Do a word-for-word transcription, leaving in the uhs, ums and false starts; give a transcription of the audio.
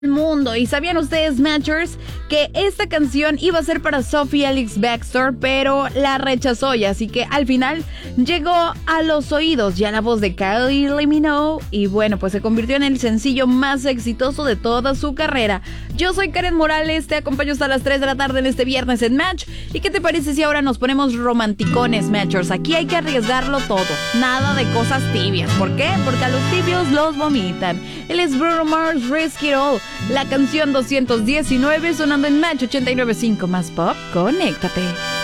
mundo. ¿Y sabían ustedes, Matchers, que esta canción iba a ser para Sophie Ellis-Bextor, pero la rechazó, y así que al final llegó a los oídos ya la voz de Kylie Minogue, y bueno, pues se convirtió en el sencillo más exitoso de toda su carrera. Yo soy Karen Morales, te acompaño hasta las tres de la tarde en este viernes en Match. ¿Y qué te parece si ahora nos ponemos romanticones, Matchers? Aquí hay que arriesgarlo todo, nada de cosas tibias. ¿Por qué? Porque a los tibios los vomitan. Él es Bruno Mars, Risk It All. La canción doscientos diecinueve sonando en Match ochenta y nueve punto cinco más pop. Conéctate.